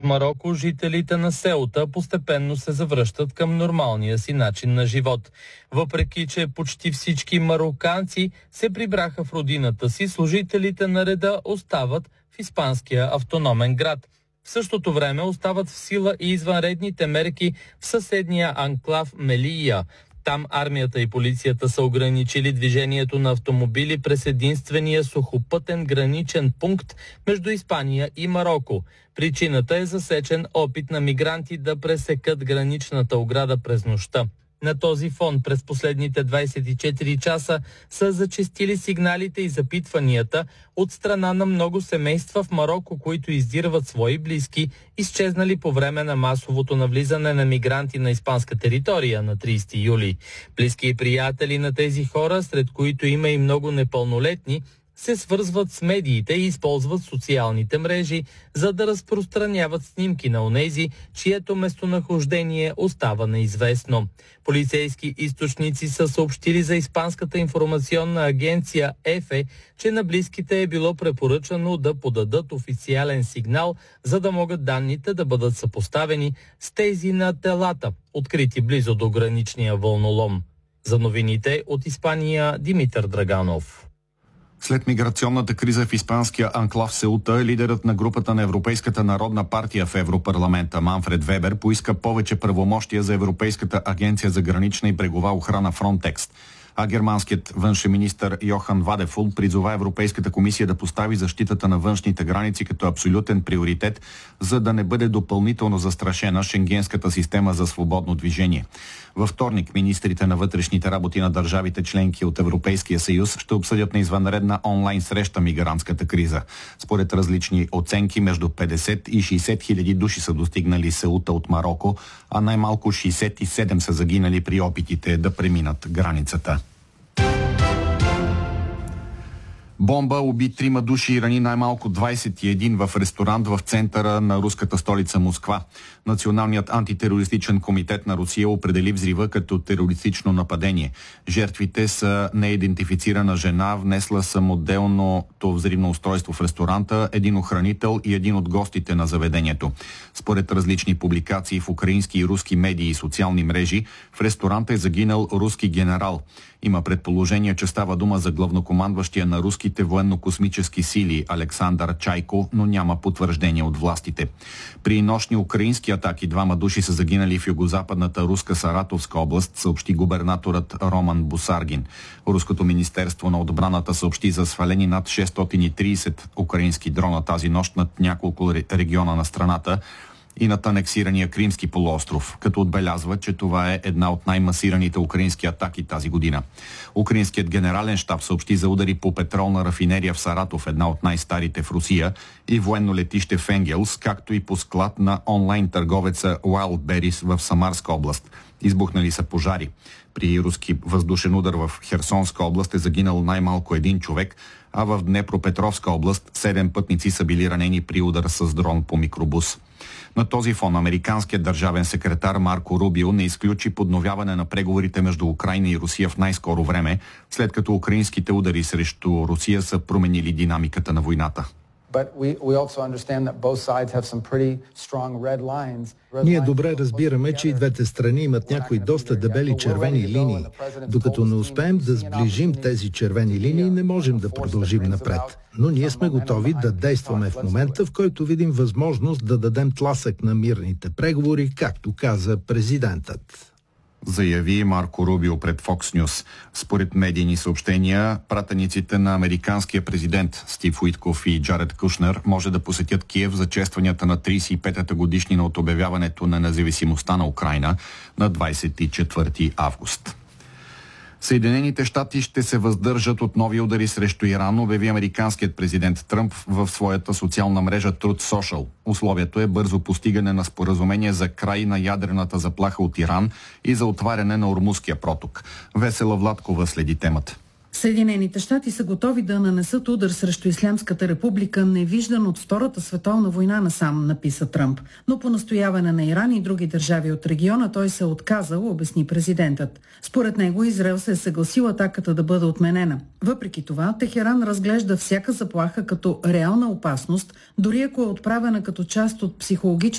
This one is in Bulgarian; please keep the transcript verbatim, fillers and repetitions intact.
Мароко, жителите на Сеута постепенно се завръщат към нормалния си начин на живот. Въпреки че почти всички мароканци се прибраха в родината си, служителите на реда остават в испанския автономен град. В същото време остават в сила и извънредните мерки в съседния анклав Мелия. Там армията и полицията са ограничили движението на автомобили през единствения сухопътен граничен пункт между Испания и Мароко. Причината е засечен опит на мигранти да пресекат граничната ограда през нощта. На този фон през последните двадесет и четири часа са зачестили сигналите и запитванията от страна на много семейства в Мароко, които издирват свои близки, изчезнали по време на масовото навлизане на мигранти на испанска територия на тридесети юли. Близки и приятели на тези хора, сред които има и много непълнолетни, се свързват с медиите и използват социалните мрежи, за да разпространяват снимки на онези, чието местонахождение остава неизвестно. Полицейски източници са съобщили за испанската информационна агенция ЕФЕ, че на близките е било препоръчано да подадат официален сигнал, за да могат данните да бъдат съпоставени с тези на телата, открити близо до граничния вълнолом. За новините от Испания, Димитър Драганов. След миграционната криза в испанския анклав Сеута, лидерът на групата на Европейската народна партия в Европарламента Манфред Вебер поиска повече правомощия за Европейската агенция за гранична и брегова охрана Фронтекс. А германският външен министър Йохан Вадефул призова Европейската комисия да постави защитата на външните граници като абсолютен приоритет, за да не бъде допълнително застрашена шенгенската система за свободно движение. Във вторник министрите на вътрешните работи на държавите членки от Европейския съюз ще обсъдят на извънредна онлайн среща мигрантската криза. Според различни оценки, между петдесет и шейсет хиляди души са достигнали Сеута от Мароко, а най-малко шейсет и седем са загинали при опитите да преминат границата. Бомба уби трима души и рани най-малко двадесет и един в ресторант в центъра на руската столица Москва. Националният антитерористичен комитет на Русия определи взрива като терористично нападение. Жертвите са неидентифицирана жена, внесла самоделното взривно устройство в ресторанта, един охранител и един от гостите на заведението. Според различни публикации в украински и руски медии и социални мрежи, в ресторанта е загинал руски генерал. Има предположение, че става дума за главнокомандващия на руските военно-космически сили Александър Чайко, но няма потвърждение от властите. При нощни украински атаки двама души са загинали в югозападната руска Саратовска област, съобщи губернаторът Роман Бусаргин. Руското министерство на отбраната съобщи за свалени над шестстотин и тридесет украински дрона тази нощ над няколко региона на страната и над анексирания Кримски полуостров, като отбелязва, че това е една от най-масираните украински атаки тази година. Украинският генерален щаб съобщи за удари по петролна рафинерия в Саратов, една от най-старите в Русия, и военно летище в Енгелс, както и по склад на онлайн търговеца Wildberries в Самарска област. Избухнали са пожари. При руски въздушен удар в Херсонска област е загинал най-малко един човек, а в Днепропетровска област седем пътници са били ранени при удар с дрон по микробус. На този фон американският държавен секретар Марко Рубио не изключи подновяване на преговорите между Украйна и Русия в най-скоро време, след като украинските удари срещу Русия са променили динамиката на войната. Ние добре разбираме, че и двете страни имат някои доста дебели червени линии. Докато не успеем да сближим тези червени линии, не можем да продължим напред. Но ние сме готови да действаме в момента, в който видим възможност да дадем тласък на мирните преговори, както каза президентът. Заяви Марко Рубио пред Fox News. Според медийни съобщения, пратениците на американския президент Стив Уитков и Джаред Кушнер може да посетят Киев за честванията на тридесет и петата годишнина от обявяването на независимостта на Украйна на двадесет и четвърти август. Съединените щати ще се въздържат от нови удари срещу Иран, обяви американският президент Тръмп в своята социална мрежа Truth Social. Условието е бързо постигане на споразумение за край на ядрената заплаха от Иран и за отваряне на Ормузския проток. Весела Владкова следи темата. Съединените щати са готови да нанесат удар срещу Ислямската република, невиждан от Втората световна война насам, написа Тръмп. Но по настояване на Иран и други държави от региона той се е отказал, обясни президентът. Според него Израел се е съгласил атаката да бъде отменена. Въпреки това, Техеран разглежда всяка заплаха като реална опасност, дори ако е отправена като част от психологическа